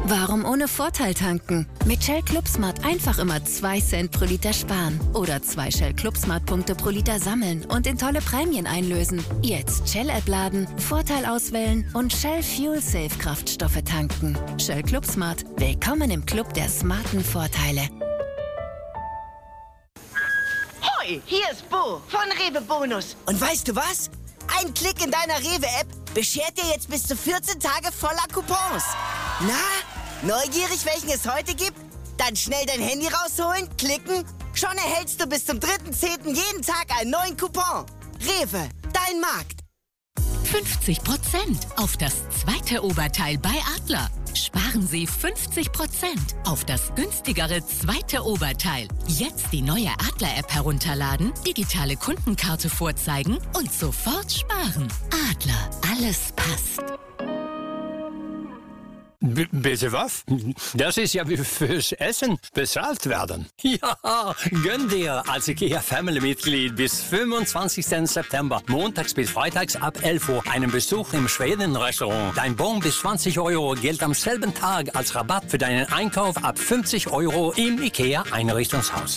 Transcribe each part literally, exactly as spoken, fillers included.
Warum ohne Vorteil tanken? Mit Shell ClubSmart einfach immer zwei Cent pro Liter sparen. Oder zwei Shell ClubSmart-Punkte pro Liter sammeln und in tolle Prämien einlösen. Jetzt Shell-App laden, Vorteil auswählen und Shell Fuel Safe Kraftstoffe tanken. Shell ClubSmart. Willkommen im Club der smarten Vorteile. Hoi, hier ist Bo von Rewe Bonus. Und weißt du was? Ein Klick in deiner Rewe-App beschert dir jetzt bis zu vierzehn Tage voller Coupons. Na, neugierig, welchen es heute gibt? Dann schnell dein Handy rausholen, klicken. Schon erhältst du bis zum dritten zehnten jeden Tag einen neuen Coupon. Rewe, dein Markt. fünfzig Prozent auf das zweite Oberteil bei Adler. Sparen Sie fünfzig Prozent auf das günstigere zweite Oberteil. Jetzt die neue Adler-App herunterladen, digitale Kundenkarte vorzeigen und sofort sparen. Adler, alles passt. B- bitte was? Das ist ja wie fürs Essen bezahlt werden. Ja, gönn dir als IKEA-Family-Mitglied bis fünfundzwanzigsten September, montags bis freitags ab elf Uhr, einen Besuch im Schweden-Restaurant. Dein Bon bis zwanzig Euro gilt am selben Tag als Rabatt für deinen Einkauf ab fünfzig Euro im IKEA-Einrichtungshaus.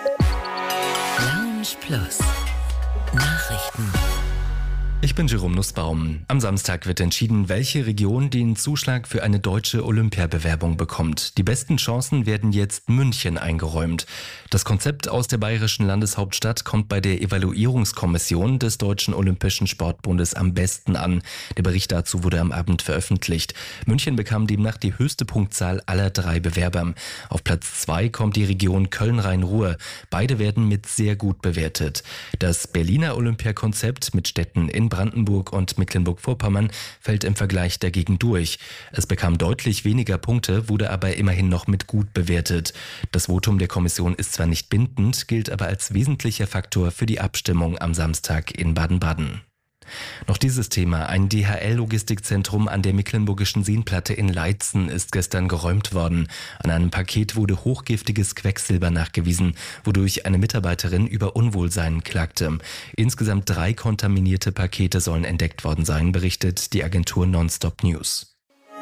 Lounge Plus. Nachrichten. Ich bin Jerome Nussbaum. Am Samstag wird entschieden, welche Region den Zuschlag für eine deutsche Olympiabewerbung bekommt. Die besten Chancen werden jetzt München eingeräumt. Das Konzept aus der bayerischen Landeshauptstadt kommt bei der Evaluierungskommission des Deutschen Olympischen Sportbundes am besten an. Der Bericht dazu wurde am Abend veröffentlicht. München bekam demnach die höchste Punktzahl aller drei Bewerber. Auf Platz zwei kommt die Region Köln-Rhein-Ruhr. Beide werden mit sehr gut bewertet. Das Berliner Olympiakonzept mit Städten in Brandenburg und Mecklenburg-Vorpommern fällt im Vergleich dagegen durch. Es bekam deutlich weniger Punkte, wurde aber immerhin noch mit gut bewertet. Das Votum der Kommission ist zwar nicht bindend, gilt aber als wesentlicher Faktor für die Abstimmung am Samstag in Baden-Baden. Noch dieses Thema. Ein D H L-Logistikzentrum an der Mecklenburgischen Seenplatte in Leitzen ist gestern geräumt worden. An einem Paket wurde hochgiftiges Quecksilber nachgewiesen, wodurch eine Mitarbeiterin über Unwohlsein klagte. Insgesamt drei kontaminierte Pakete sollen entdeckt worden sein, berichtet die Agentur Nonstop News.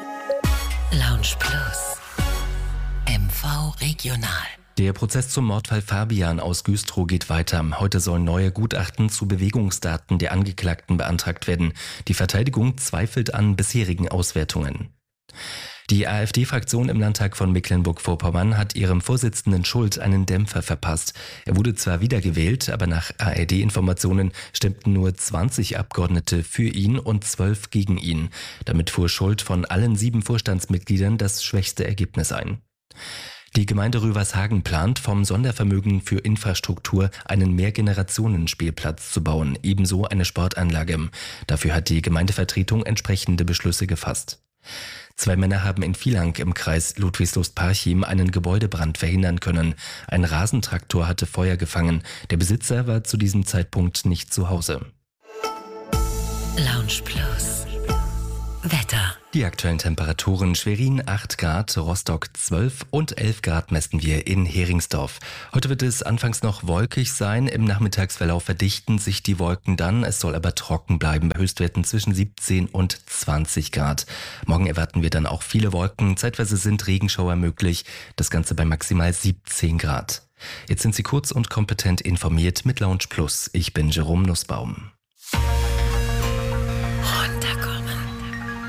Lounge Plus. M V Regional. Der Prozess zum Mordfall Fabian aus Güstrow geht weiter. Heute sollen neue Gutachten zu Bewegungsdaten der Angeklagten beantragt werden. Die Verteidigung zweifelt an bisherigen Auswertungen. Die AfD-Fraktion im Landtag von Mecklenburg-Vorpommern hat ihrem Vorsitzenden Schult einen Dämpfer verpasst. Er wurde zwar wiedergewählt, aber nach A R D-Informationen stimmten nur zwanzig Abgeordnete für ihn und zwölf gegen ihn. Damit fuhr Schult von allen sieben Vorstandsmitgliedern das schwächste Ergebnis ein. Die Gemeinde Rövershagen plant, vom Sondervermögen für Infrastruktur einen Mehrgenerationen-Spielplatz zu bauen, ebenso eine Sportanlage. Dafür hat die Gemeindevertretung entsprechende Beschlüsse gefasst. Zwei Männer haben in Villach im Kreis Ludwigslust-Parchim einen Gebäudebrand verhindern können. Ein Rasentraktor hatte Feuer gefangen. Der Besitzer war zu diesem Zeitpunkt nicht zu Hause. Lounge Plus. Wetter. Die aktuellen Temperaturen: Schwerin acht Grad, Rostock zwölf und elf Grad messen wir in Heringsdorf. Heute wird es anfangs noch wolkig sein, im Nachmittagsverlauf verdichten sich die Wolken dann, es soll aber trocken bleiben, bei Höchstwerten zwischen siebzehn und zwanzig Grad. Morgen erwarten wir dann auch viele Wolken, zeitweise sind Regenschauer möglich, das Ganze bei maximal siebzehn Grad. Jetzt sind Sie kurz und kompetent informiert mit Lounge Plus. Ich bin Jerome Nussbaum.